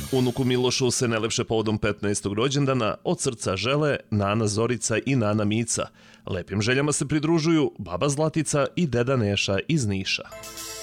Unuku Milošu se najlepše povodom 15. rođendana od srca žele Nana Zorica i Nana Mica. Lepim željama se pridružuju baba Zlatica i deda Neša iz Niša.